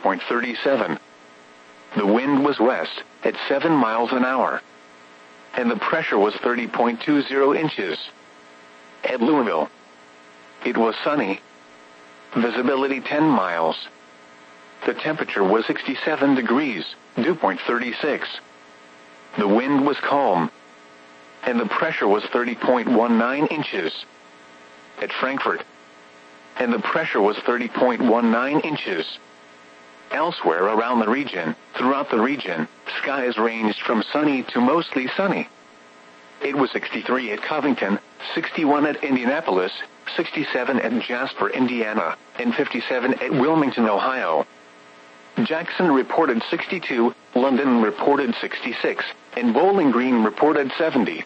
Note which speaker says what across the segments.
Speaker 1: 2.37. The wind was west, at 7 miles an hour. And the pressure was 30.20 inches. At Louisville, it was sunny. Visibility 10 miles. The temperature was 67 degrees, dew point 36. The wind was calm. And the pressure was 30.19 inches. At Frankfurt, and the pressure was 30.19 inches. Elsewhere around the region, throughout the region, skies ranged from sunny to mostly sunny. It was 63 at Covington, 61 at Indianapolis, 67 at Jasper, Indiana, and 57 at Wilmington, Ohio. Jackson reported 62, London reported 66, and Bowling Green reported 70.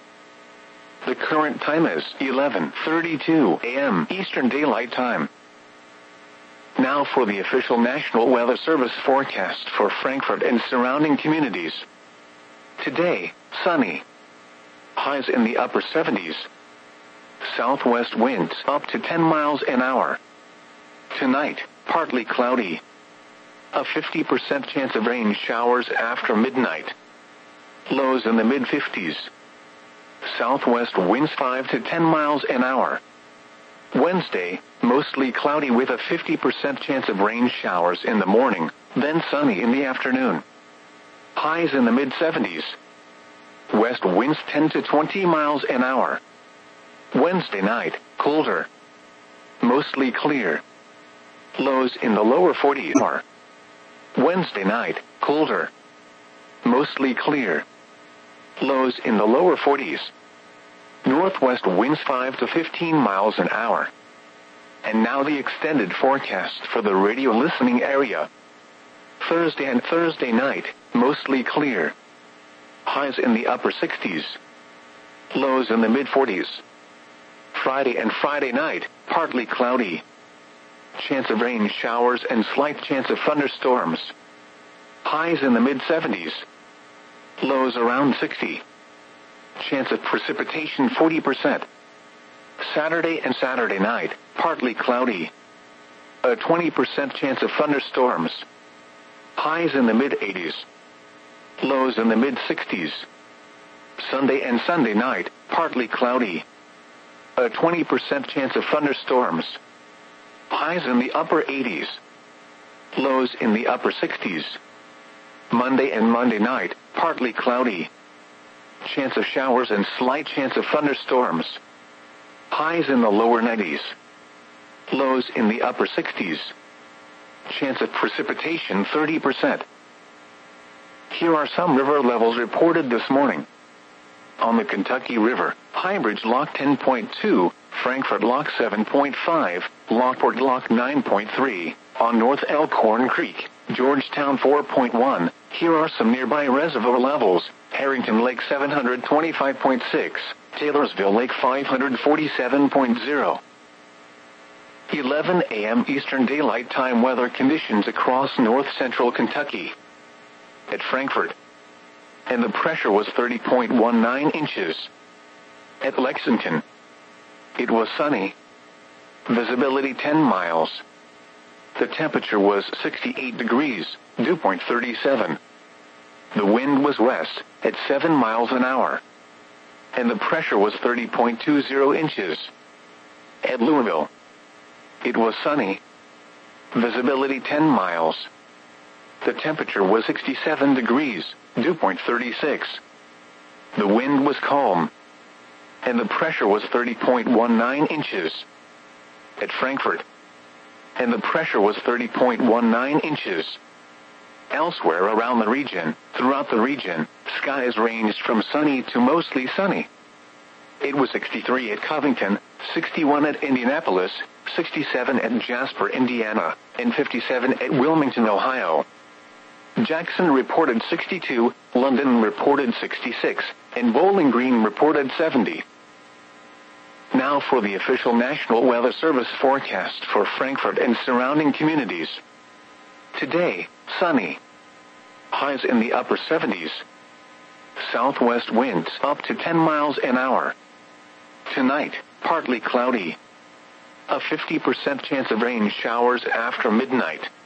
Speaker 1: The current time is 11:32 a.m. Eastern Daylight Time. Now for the official National Weather Service forecast for Frankfurt and surrounding communities. Today, sunny. Highs in the upper 70s. Southwest winds up to 10 miles an hour. Tonight, partly cloudy. A 50% chance of rain showers after midnight. Lows in the mid-50s. Southwest winds 5 to 10 miles an hour. Wednesday, mostly cloudy with a 50% chance of rain showers in the morning, then sunny in the afternoon. Highs in the mid-70s. West winds 10 to 20 miles an hour. Wednesday night, colder. Mostly clear. Lows in the lower 40s. Wednesday night, colder. Mostly clear. Lows in the lower 40s. Northwest winds 5 to 15 miles an hour. And now the extended forecast for the radio listening area. Thursday and Thursday night, mostly clear. Highs in the upper 60s. Lows in the mid-40s. Friday and Friday night, partly cloudy. Chance of rain showers and slight chance of thunderstorms. Highs in the mid-70s. Lows around 60. Chance of precipitation 40%. Saturday and Saturday night, partly cloudy. A 20% chance of thunderstorms. Highs in the mid-80s. Lows in the mid-60s. Sunday and Sunday night, partly cloudy. A 20% chance of thunderstorms. Highs in the upper 80s. Lows in the upper 60s. Monday and Monday night, partly cloudy. Chance of showers and slight chance of thunderstorms. Highs in the lower 90s. Lows in the upper 60s. Chance of precipitation 30%. Here are some river levels reported this morning. On the Kentucky River, Highbridge Lock 10.2, Frankfurt Lock 7.5, Lockport Lock 9.3, on North Elkhorn Creek, Georgetown 4.1. Here are some nearby reservoir levels. Harrington Lake 725.6, Taylorsville Lake 547.0. 11 a.m. Eastern Daylight Time weather conditions across north-central Kentucky. At Frankfurt, and the pressure was 30.19 inches. At Lexington, it was sunny. Visibility 10 miles. The temperature was 68 degrees, dew point 37. The wind was west, at 7 miles an hour. And the pressure was 30.20 inches. At Louisville, it was sunny. Visibility 10 miles. The temperature was 67 degrees, dew point 36. The wind was calm. And the pressure was 30.19 inches. At Frankfurt, and the pressure was 30.19 inches. Elsewhere around the region, throughout the region, skies ranged from sunny to mostly sunny. It was 63 at Covington, 61 at Indianapolis, 67 at Jasper, Indiana, and 57 at Wilmington, Ohio. Jackson reported 62, London reported 66, and Bowling Green reported 70. Now for the official National Weather Service forecast for Frankfurt and surrounding communities. Today, sunny. Highs in the upper 70s. Southwest winds up to 10 miles an hour. Tonight, partly cloudy. A 50% chance of rain showers after midnight.